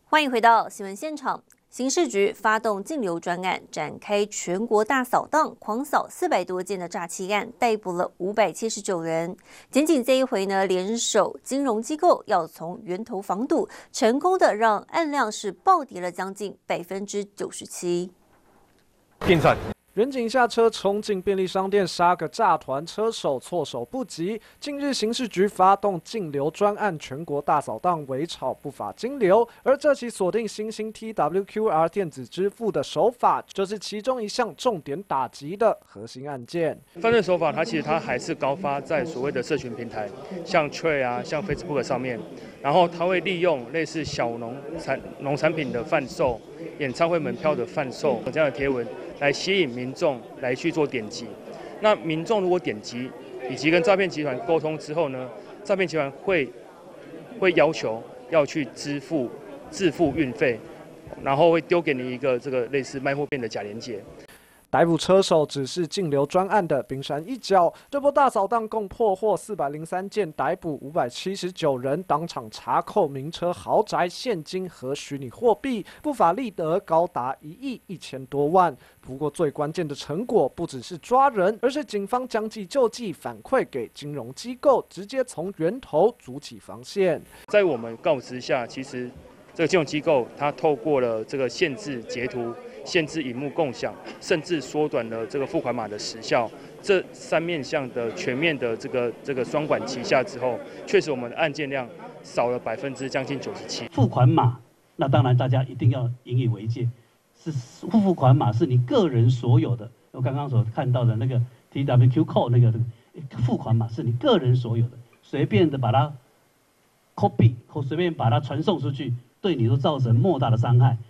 欢迎回到新闻现场。刑事局发动禁流专案，展开全国大扫荡，狂扫400多件的诈欺案，逮捕了579人。仅这一回呢，联手金融机构要从源头防堵，成功的让案量是暴跌了将近97%。 定算。远警下车冲进便利商店杀个诈团车手措手不及。近日刑事局发动禁流专案，全国大扫荡，围剿不法金流。而这起锁定新兴 TWQR 电子支付的手法，就是其中一项重点打击的核心案件。 犯罪手法它其实还是高发在所谓的社群平台，像 Trade 啊，像 Facebook 上面，然后它会利用类似小农产品的贩售、演唱会门票的贩售这样的贴文，来吸引民众来去做点击。那民众如果点击，以及跟诈骗集团沟通之后呢，诈骗集团会要求要去自付运费，然后会丢给你一个这个类似卖货店的假连结。 逮捕车手只是禁流专案的冰山一角，这波大扫荡共破获403件，逮捕579人，当场查扣名车、豪宅、现金和虚拟货币，不法利得高达1亿1千多万。不过最关键的成果不只是抓人，而是警方将计就计，反馈给金融机构，直接从源头筑起防线。 在我们告知下，其实这个金融机构它透过了这个限制截图、限制萤幕共享，甚至缩短了这个付款码的时效，这3面向的全面的这个双管齐下之后，确实我们的案件量少了将近97%。 付款码，那当然大家一定要引以为戒，是付款码是你个人所有的。我刚刚所看到的那个 TWQ code 那个付款码是你个人所有的，随便的把它 copy 或随便把它传送出去，对你都造成莫大的伤害。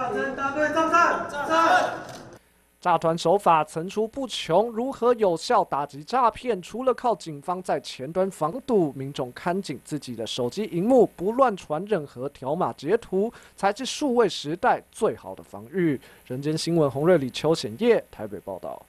诈团手法层出不穷，如何有效打击诈骗？除了靠警方在前端防堵，民众看紧自己的手机荧幕，不乱传任何条码截图，才是数位时代最好的防御。人间新闻洪瑞里、邱显业台北报道。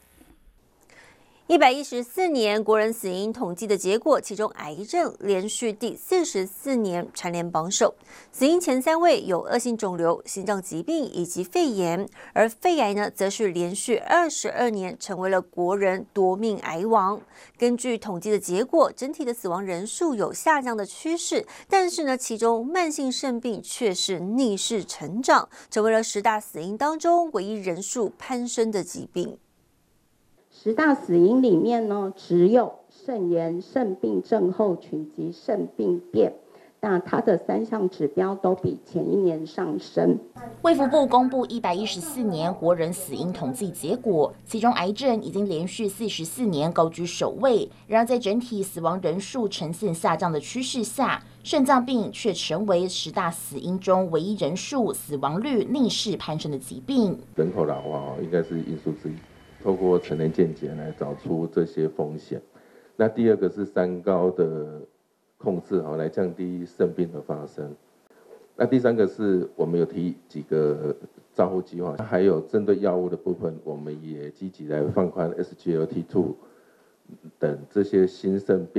114年国人死因统计的结果，其中癌症连续第44年蝉联榜首。死因前3位有恶性肿瘤、心脏疾病以及肺炎，而肺癌呢，则是连续22年成为了国人夺命癌王。根据统计的结果，整体的死亡人数有下降的趋势，但是呢，其中慢性肾病却是逆势成长，成为了10大死因当中唯一人数攀升的疾病。 10大死因里面呢，只有肾炎、肾病症候群及肾病变，那它的3项指标都比前一年上升。 卫福部公布114年国人死因统计结果，其中癌症已经连续44年高居首位。然而，在整体死亡人数呈现下降的趋势下，肾脏病却成为10大死因中唯一人数、死亡率逆势攀升的疾病。 人口老化应该是因素之一。透过成人健检来找出这些风险。那第2个是3高的控制，来降低肾病的发生。那第3个是我们有提几个照护计划，还有针对药物的部分，我们也积极来放宽 SGLT2 等这些新肾病。